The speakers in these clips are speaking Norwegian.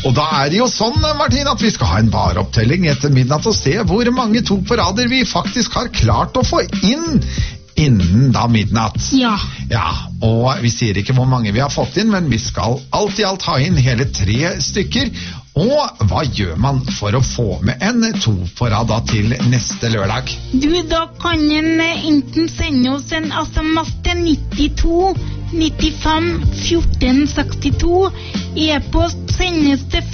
Og da det jo sånn, Martin, at vi skal ha en vareopptelling etter midnatt og se hvor mange 2 på rader vi faktisk har klart å få inn innen da midnatt. Ja. Ja, og vi sier ikke hvor mange vi har fått inn, men vi skal alt i alt ha inn hele 3 stykker. Og hva gjør man for å få med en 2 på rad da til neste lørdag? Du, da kan en enten sende oss en SMS til 92 95 14 62. E-post sendes til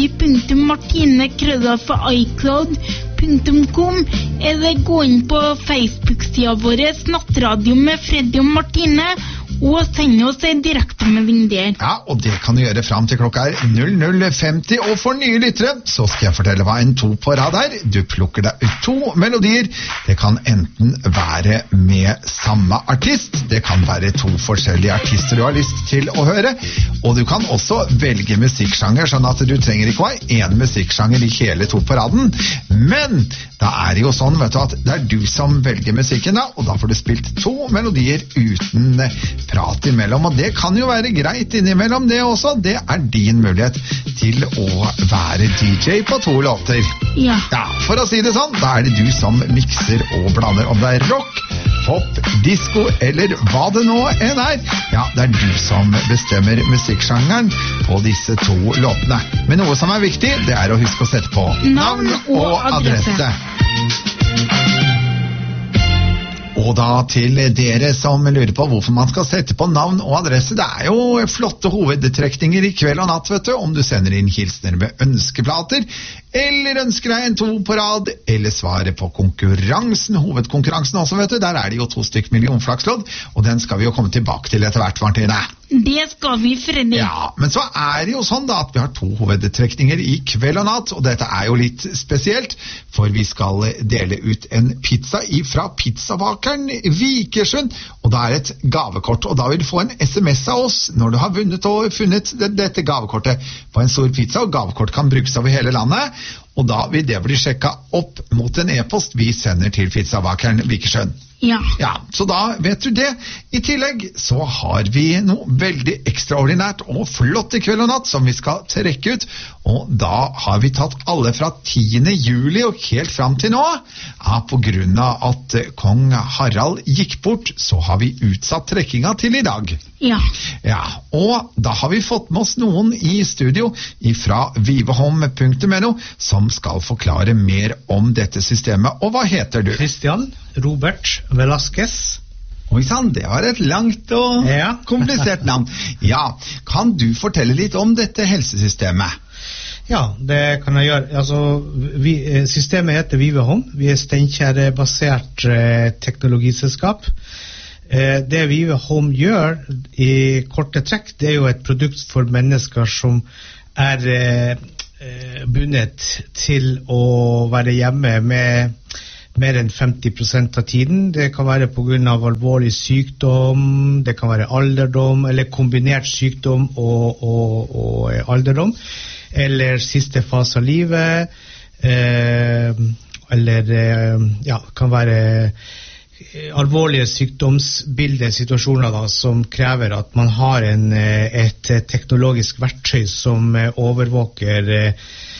freddy.martine@icloud.com, eller gå inn på Facebook-siden vår Nattradio med Freddy og Martine, og send oss en direktemelding der. Ja, og det kan du gjøre frem til klokka 00:50, og for nye lyttere så skal jeg fortelle hva en 2 på rad er. Du plukker deg ut 2 melodier. Det kan enten være med samme artist, det kan være 2 forskjellige artister du har lyst til å høre, og du kan også velge musikksjanger, sånn at du trenger ikke å ha en musikksjanger i hele 2 på raden. Men da det jo sånn, vet du, at det du som velger musikken da, og da får du spilt 2 melodier uten prat imellom, og det kan jo være greit innimellom det også. Det din mulighet til å være DJ på 2 låter. Ja. Ja, for å si det sånn, da det du som mikser og blander, om det rock, pop, disco eller hva det nå enn ja, det du som bestemmer musikksjangeren på disse 2 låtene. Men noe som viktig, det å huske å sette på navn og adresse. Og da til dere som lurer på hvorfor man skal sette på navn og adresse, det jo flotte hovedtrekninger i kveld og natt, vet du, om du sender inn hilsner med ønskeplater, eller ønsker deg en 2 på rad, eller svarer på konkurransen, hovedkonkurransen også, vet du, der det jo 2 stykk millionflakslodd, og den skal vi jo komme tilbake til etter hvert, Martine. Det skal vi, Freddy. Ja, men så det jo sånn da at vi har 2 hovedtrekninger i kveld og natt, og dette jo litt spesielt, for vi skal dele ut en pizza fra pizzabakeren Vikersund, og da et gavekort, og da vil du få en SMS av oss når du har vunnet og funnet dette gavekortet på en stor pizza, og gavekort kan brukes over hele landet, og da vil det bli sjekket opp mot en e-post vi sender til pizzabakeren Vikersund. Ja. Ja, så da vet du det. I tillegg så har vi noe veldig ekstraordinært og flott i kveld og natt som vi skal trekke ut, og da har vi tatt alle fra 10. juli og helt frem til nå. Ja, på grunn av at kong Harald gikk bort, så har vi utsatt trekkinga til i dag. Ja. Ja, og da har vi fått med oss noen i studio fra vivehom.no som skal forklare mer om dette systemet. Og hva heter du? Christian Robert Velasquez. Oi sann, det var et langt og komplisert navn. Ja, kan du fortelle litt om dette helsesystemet? Ja, det kan jeg gjøre. Altså, systemet heter Vivehom. Vi Steinkjer-basert teknologiselskap. Det Vivehom gjør i korte trekk, det jo et produkt for mennesker som bundet til å være hjemme med mer enn 50% av tiden. Det kan være på grunn av alvorlig sykdom, det kan være alderdom, eller kombinert sykdom og alderdom, eller siste fase av livet, eller kan være alvorlige sykdomsbildesituasjoner da, som krever at man har et teknologisk verktøy som overvåker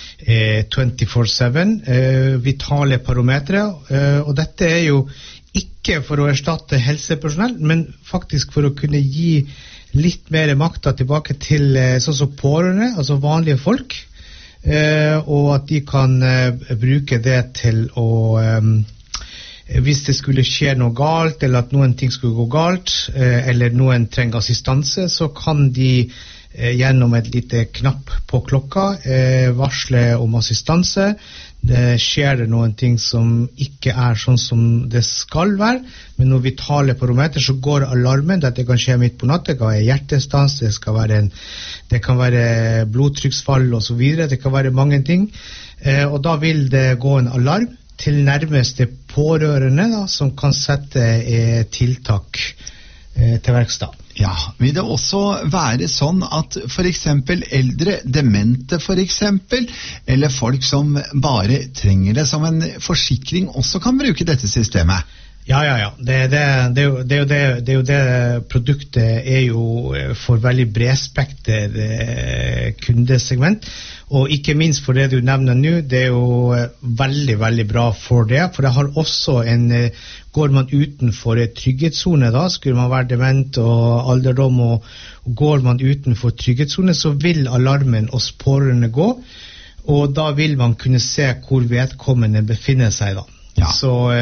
24/7 vitale parametre, og dette jo ikke for å erstatte helsepersonell, men faktisk for å kunne gi litt mer makta tilbake til sånn som pårørende, altså vanlige folk, og at de kan bruke det til å hvis det skulle skje noe galt, eller at noen ting skulle gå galt, eller noen trenger assistanse, så kan de gjennom et lite knapp på klokka varsle om assistanse. Det skjer det noen ting som ikke sånn som det skal være, men når vitale parameter så går alarmen, det kan skje midt på natta, det kan være hjertestans, det kan være blodtrykksfall og så videre, det kan være mange ting, og da vil det gå en alarm til nærmeste pårørende da, som kan sette tiltak til verkstad. Ja, vil det også være sånn at for eksempel eldre, demente for eksempel, eller folk som bare trenger det som en forsikring, også kan bruke dette systemet? Ja. Det er jo det produktet er jo for veldig bredspekter kundesegment, og ikke minst for det du nevner nå, det er jo veldig, veldig bra for det, for det har også går man utenfor trygghetszone da, skulle man være dement og alderdom, og går man utenfor trygghetszone, så vil alarmen hos pårørende gå, og da vil man kunne se hvor vedkommende befinner seg da. Ja. Så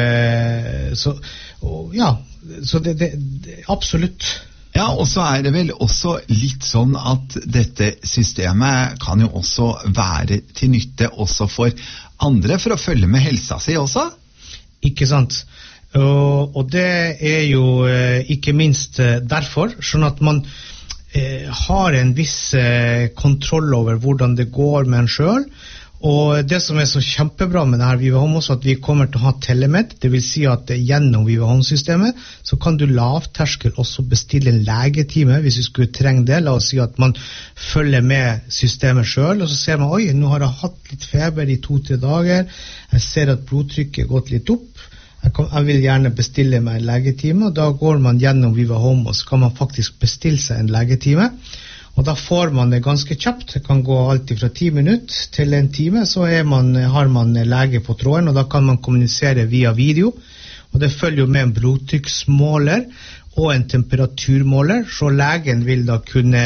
det absolutt. Ja, og så det vel også litt sånn at dette systemet kan jo også være til nytte også for andre for å følge med helsa si også. Ikke sant? Og det jo ikke minst derfor, sånn at man har en viss kontroll over hvordan det går med en selv. Og det som så kjempebra med det her Viva Home også, at vi kommer til å ha telemed, det vil si at gjennom Viva Home-systemet så kan du lavterskel også bestille en legetime hvis du skulle trenge det. La oss si at man følger med systemet selv, og så ser man, oi, nå har jeg hatt litt feber i 2-3 dager, jeg ser at blodtrykket gått litt opp, jeg vil gjerne bestille meg en legetime, og da går man gjennom Viva Home, og så kan man faktisk bestille seg en legetime. Og da får man det ganske kjapt, det kan gå alltid fra 10 minutter til en time, så har man lege på tråden, og da kan man kommunisere via video, og det følger jo med en blodtrykksmåler og en temperaturmåler, så legen vil da kunne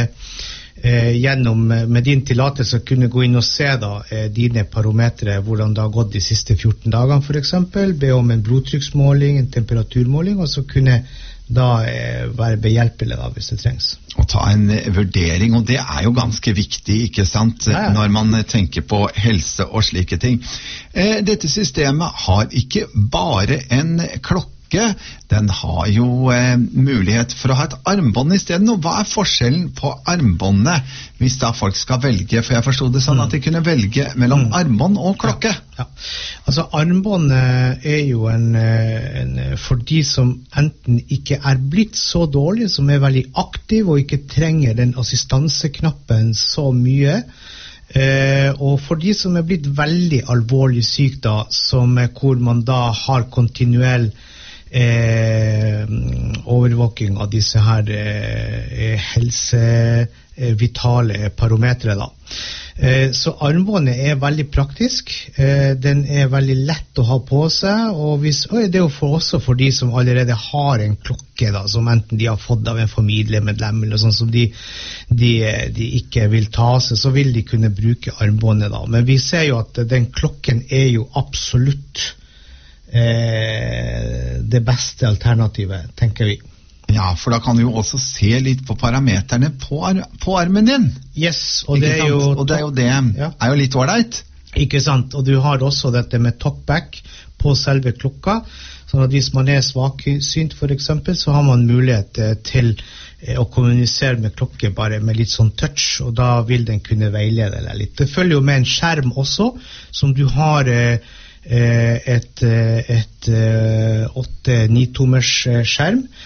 med din tillatelse kunne gå inn og se da, dine parametre, hvordan det har gått de siste 14 dagene for eksempel, be om en blodtrykksmåling, en temperaturmåling, og så kunne da være behjelpelig da, hvis det trengs. Å ta en vurdering, og det jo ganske viktig, ikke sant, når man tenker på helse og slike ting. Dette systemet har ikke bare en klokke, den har jo mulighet for å ha et armbånd i stedet. Og hva forskjellen på armbåndet hvis da folk skal velge, for jeg forstod det sånn at de kunne velge mellom armbånd og klokke? Ja. Altså armbåndet jo for de som enten ikke blitt så dårlige, som veldig aktive og ikke trenger den assistanseknappen så mye, og for de som blitt veldig alvorlig syk da, hvor man da har kontinuell overvåking av disse her helsevitale parametre da. Så armbåndet veldig praktisk, den veldig lett å ha på seg, og det jo også for de som allerede har en klokke da, som enten de har fått av en familiemedlem eller sånn som de ikke vil ta seg, så vil de kunne bruke armbåndet da. Men vi ser jo at den klokken jo absolutt det beste alternativet, tenker vi. Ja, for da kan du jo også se litt på parameterne på armen din. Yes, og det jo og det jo litt ålreit. Ikke sant, og du har også dette med talkback på selve klokka, sånn at hvis man svaksynt for eksempel, så har man mulighet til å kommunisere med klokke bare med litt sånn touch, og da vil den kunne veilede deg litt. Det følger jo med en skjerm også, som du har et 8-9 tommers skjerm,